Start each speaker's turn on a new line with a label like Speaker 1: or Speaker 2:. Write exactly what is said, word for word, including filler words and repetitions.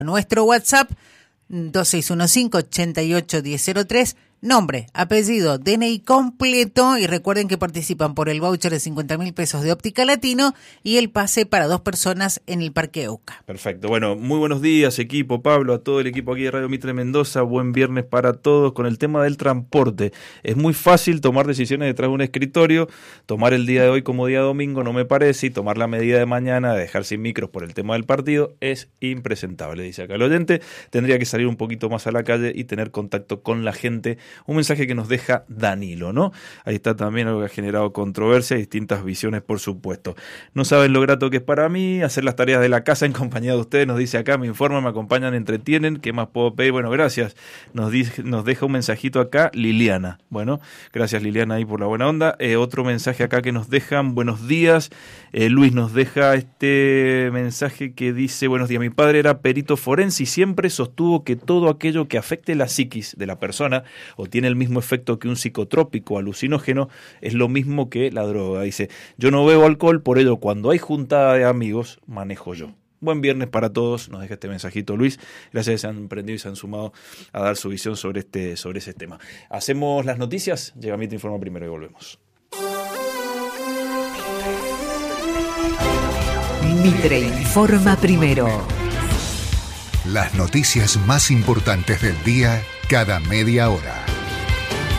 Speaker 1: Nuestro WhatsApp dos seis uno cinco, ocho ocho uno cero cero tres, nombre, apellido, D N I completo, y recuerden que participan por el voucher de cincuenta mil pesos de Óptica Latino y el pase para dos personas en el Parque Euca.
Speaker 2: Perfecto. Bueno, muy buenos días, equipo, Pablo, a todo el equipo aquí de Radio Mitre Mendoza. Buen viernes para todos. Con el tema del transporte, es muy fácil tomar decisiones detrás de un escritorio. Tomar el día de hoy como día domingo no me parece, y tomar la medida de mañana de dejar sin micros por el tema del partido es impresentable, dice acá el oyente. Tendría que salir un poquito más a la calle y tener contacto con la gente. Un mensaje que nos deja Danilo, ¿no? Ahí está también algo que ha generado controversia y distintas visiones, por supuesto. No saben lo grato que es para mí hacer las tareas de la casa en compañía de ustedes, nos dice acá, me informan, me acompañan, entretienen. ¿Qué más puedo pedir? Bueno, gracias. Nos, dice, nos deja un mensajito acá Liliana. Bueno, gracias Liliana ahí por la buena onda. Eh, otro mensaje acá que nos dejan, buenos días. Eh, Luis nos deja este mensaje que dice, buenos días, mi padre era perito forense y siempre sostuvo que todo aquello que afecte la psiquis de la persona o tiene el mismo efecto que un psicotrópico alucinógeno, es lo mismo que la droga. Dice, yo no bebo alcohol, por ello cuando hay juntada de amigos, manejo yo. Buen viernes para todos, nos deja este mensajito Luis. Gracias que se han emprendido y se han sumado a dar su visión sobre este sobre ese tema. Hacemos las noticias, llega Mitre Informa primero y volvemos.
Speaker 3: Mitre Informa primero.
Speaker 4: Las noticias más importantes del día cada media hora.